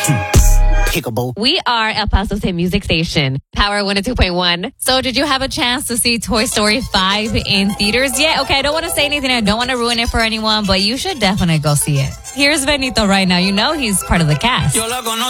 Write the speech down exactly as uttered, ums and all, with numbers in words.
Pickable. We are El Paso State Music Station, Power one oh two point one. So did you have a chance to see Toy Story five in theaters yet? Okay, I don't want to say anything. I don't want to ruin it for anyone, but you should definitely go see it. Here's Benito right now. You know he's part of the cast.